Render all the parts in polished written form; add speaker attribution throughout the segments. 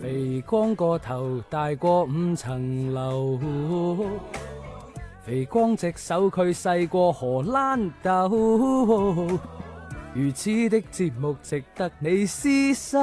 Speaker 1: 肥光個頭大過5層樓，肥光隻手佢細過荷蘭豆，如此的節目值得你廝守。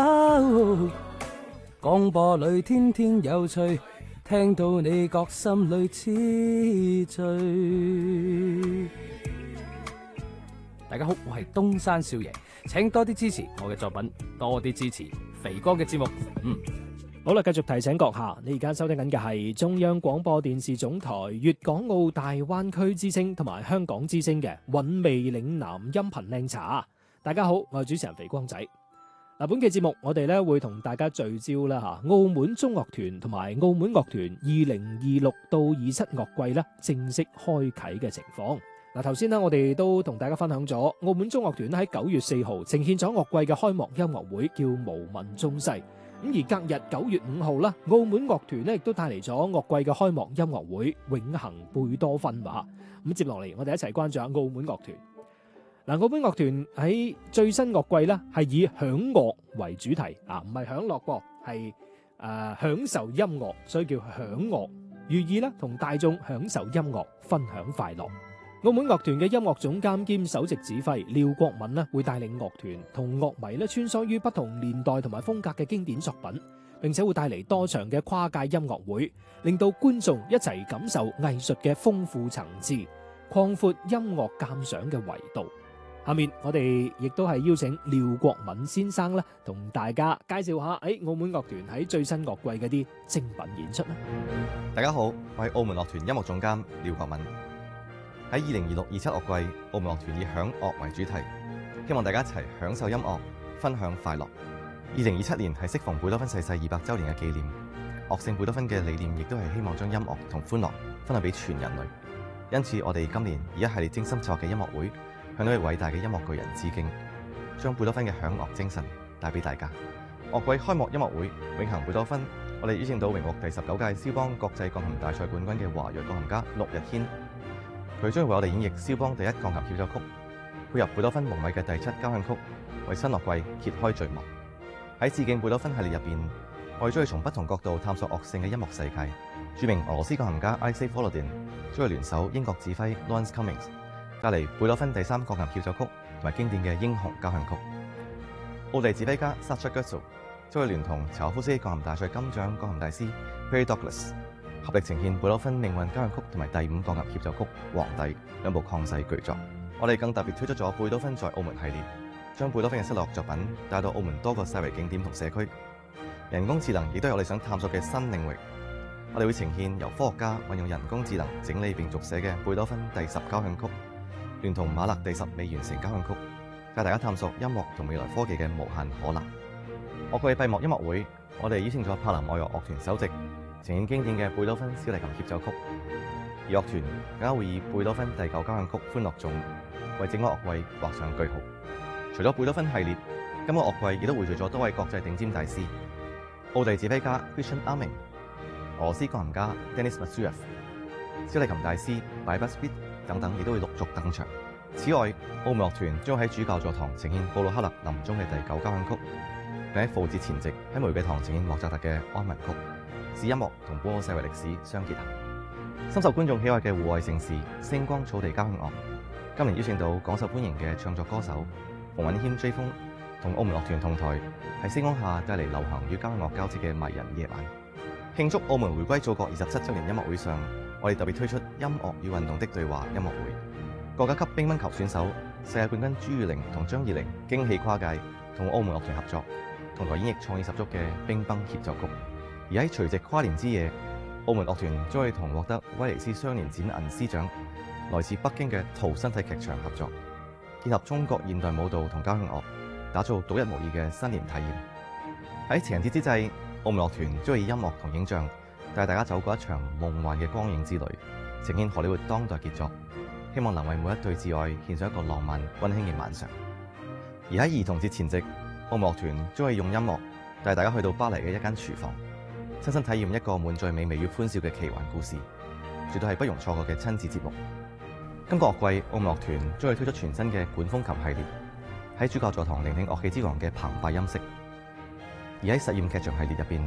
Speaker 1: 廣播裏天天有趣，聽到你覺心裏痴醉。大家好，我係東山少爺，請多啲支持我嘅作品，多啲支持肥哥嘅節目。
Speaker 2: 好啦，繼續提醒閣下，你而家收聽緊嘅係中央廣播電視總台粵港澳大灣區之聲同埋香港之聲嘅韻味嶺南音頻靚茶。大家好，我係主持人肥光仔。嗱，本期節目我哋咧會同大家聚焦啦吓，澳門中樂團同埋澳門樂團2026到27樂季咧正式開啟嘅情況。嗱，頭先咧我哋都同大家分享咗澳門中樂團喺9月4號呈現咗樂季嘅開幕音樂會，叫無問中西。咁而隔日9月5號啦，澳門樂團咧亦都帶嚟咗樂季嘅開幕音樂會《永恆貝多芬》吧。咁接落嚟，我哋一齊關注下澳門樂團。嗱，澳門樂團喺最新樂季咧係以享樂為主題啊，唔係享樂噃，係享受音樂，所以叫享樂，寓意咧同大眾享受音樂，分享快樂。澳門樂團嘅音樂總監兼首席指揮廖國敏咧，會帶領樂團同樂迷咧穿梭於不同年代同埋風格嘅經典作品，並且會帶嚟多場嘅跨界音樂會，令到觀眾一齊感受藝術嘅豐富層次，擴闊音樂鑑賞嘅維度。下面我哋亦都係邀請廖國敏先生咧，同大家介紹下澳門樂團喺最新樂季嗰啲精品演出啦。
Speaker 3: 大家好，我係澳門樂團音樂總監廖國敏。喺2026-27樂季，澳門樂團以享樂為主題，希望大家一齊享受音樂，分享快樂。2027年係適逢貝多芬逝世200週年嘅紀念，樂聖貝多芬嘅理念亦都係希望將音樂同歡樂分享俾全人類。因此，我哋今年以一系列精心策劃嘅音樂會，向呢位偉大嘅音樂巨人致敬，將貝多芬嘅享樂精神帶俾大家。樂季開幕音樂會《永恆貝多芬》，我哋邀請到榮獲第19屆蕭邦國際鋼琴大賽冠軍嘅華裔鋼琴家陸日軒。佢將會為我哋演繹蕭邦第1鋼琴協奏曲，配合貝多芬無米嘅第7交響曲，為新樂季揭開序幕。喺致敬貝多芬系列入邊，我哋將會從不同角度探索樂聖嘅音樂世界。著名俄羅斯鋼琴家 Alexei Volodin 將會聯手英國指揮 Lawrence Cummings，帶嚟貝多芬第3鋼琴協奏曲同埋經典嘅英雄交響曲。奧地指揮家 Sacha Guitzel 將會聯同柴可夫斯基鋼琴大賽金獎鋼琴大師 Perry Douglas，合力呈現貝多芬命運交響曲同埋第5鋼琴協奏曲《皇帝》兩部曠世巨作。我哋更特別推出咗貝多芬在澳門系列，將貝多芬嘅失落作品帶到澳門多個世遺景點同社區。人工智能亦都係我哋想探索嘅新領域。我哋會呈現由科學家運用人工智能整理並續寫嘅貝多芬第10交響曲，聯同馬勒第10未完成交響曲，帶大家探索音樂同未來科技嘅無限可能。樂季閉幕音樂會，我哋邀請咗柏林愛樂樂團首席，呈現經典嘅貝多芬小提琴協奏曲，而樂團更加會以貝多芬第9交響曲歡樂頌為整個樂季畫上句號。除咗貝多芬系列，今個樂季亦都匯聚咗多位國際頂尖大師，奧地指揮家 Christian Arming、俄羅斯鋼琴家 Denis Matsuev、小提琴大師 Bybus Bit 等等，亦都會陸續登場。此外，澳門樂團將喺主教座堂呈現布魯克勒臨終嘅第9交響曲，並喺復節前夕喺玫瑰堂呈現莫扎特嘅安魂曲，使音樂同本澳世遺歷史相結合。深受觀眾喜愛嘅戶外盛事星光草地交響樂，今年邀請到廣受歡迎嘅唱作歌手馮允謙追風，同澳門樂團同台，喺星光下帶嚟流行與交響樂交織嘅迷人夜晚。慶祝澳門回歸祖國27週年音樂會上，我哋特別推出音樂與運動的對話音樂會。國家級乒乓球選手、世界冠軍朱裕玲同張怡玲驚喜跨界，同澳門樂團合作，同台演繹創意十足嘅乒乓協奏曲。而喺除夕跨年之夜，澳門樂團將會同獲得威尼斯雙年展銀獅獎、來自北京嘅圖身體劇場合作，結合中國現代舞蹈同交響樂，打造獨一無二嘅新年體驗。喺情人節之際，澳門樂團將會以音樂同影像帶大家走過一場夢幻嘅光影之旅，呈現荷里活當代傑作，希望能為每一對摯愛獻上一個浪漫溫馨嘅晚上。而喺兒童節前夕，澳門樂團將會用音樂帶大家去到巴黎嘅一間廚房，親身體驗一個滿載美味與歡笑嘅奇幻故事，絕對係不容錯過嘅親子節目。今個樂季，澳門樂團將會推出全新嘅管風琴系列，喺主教座堂聆聽樂器之王嘅澎湃音色。而喺實驗劇場系列入邊，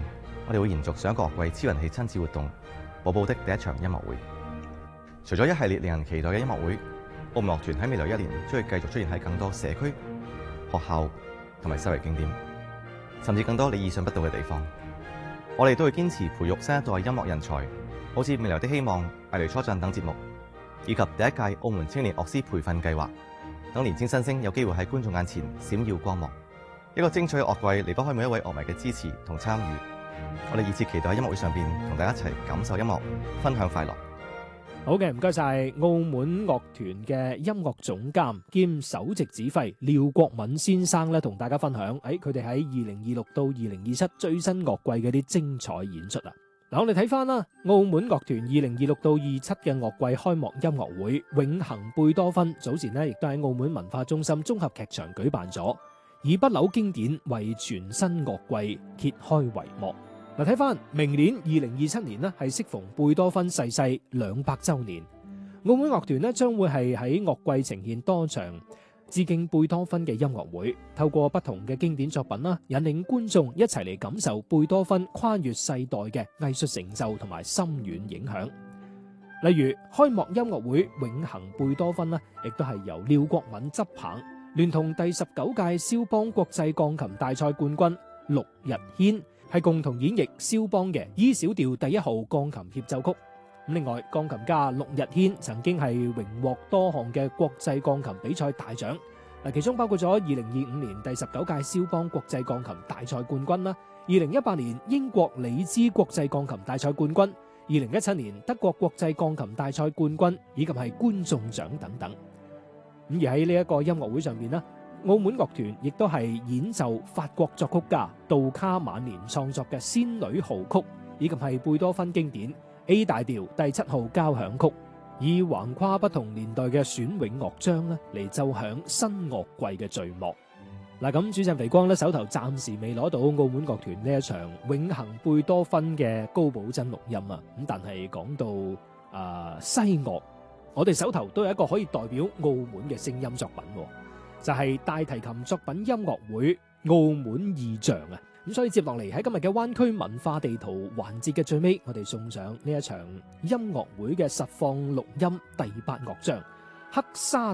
Speaker 3: 我哋會延續上一個樂季超人氣親子活動寶寶的第一場音樂會。除咗一系列令人期待嘅音樂會，澳門樂團喺未來一年將會繼續出現喺更多社區、學校同埋世遺景點，甚至更多你意想不到嘅地方。我哋都會堅持培育新一代音樂人才，好似未來的希望、藝雷初陣等節目，以及第一屆澳門青年樂師培訓計劃，等年輕新星有機會喺觀眾眼前閃耀光芒。一個精彩嘅樂季離不開每一位樂迷嘅支持同參與。我哋熱切期待喺音樂會上邊同大家一齊感受音樂，分享快樂。
Speaker 2: 好嘅，唔該晒澳門樂團嘅音樂總監兼首席指揮廖國敏先生咧，同大家分享佢哋喺2026到2027最新樂季嘅啲精彩演出啊！嗱，我哋睇翻啦，澳門樂團2026到27嘅樂季開幕音樂會《永恆貝多芬》早前呢亦都喺澳門文化中心綜合劇場舉辦咗，以不朽經典為全新樂季揭開帷幕。嗱，睇翻明年2027年呢係適逢貝多芬逝世200周年，澳門樂團呢將會係喺樂季呈現多場致敬貝多芬嘅音樂會，透過不同嘅經典作品啦，引領觀眾一齊嚟感受貝多芬跨越世代嘅藝術成就同埋深遠影響。例如開幕音樂會《永恆貝多芬》呢，亦都係由廖國敏執棒，聯同第19屆肖邦國際鋼琴大賽冠軍陸日軒，係共同演繹肖邦嘅 E 小調第1號鋼琴協奏曲。另外，鋼琴家陸日軒曾經係榮獲多項嘅國際鋼琴比賽大獎，其中包括咗2025年第19屆肖邦國際鋼琴大賽冠軍啦，2018年英國里茲國際鋼琴大賽冠軍，2017年德國國際鋼琴大賽冠軍，以及係觀眾獎等等。而喺呢一個音樂會上面呢，澳門樂團亦都係演奏法國作曲家杜卡晚年創作嘅《仙女號曲》，以及係貝多芬經典 A 大調第7號交響曲，以橫跨不同年代嘅選詠樂章咧嚟奏響新樂季嘅序幕。嗱，咁主席肥光咧手頭暫時未攞到澳門樂團呢一場《永恆貝多芬》嘅高保真錄音啊，咁但係講到西樂，我哋手頭都有一個可以代表澳門嘅聲音作品，就係大提琴作品音樂會《澳門意象》啊。咁所以接落嚟喺今日嘅灣區文化地圖環節嘅最尾，我哋送上呢一場音樂會嘅實況錄音第8樂章黑沙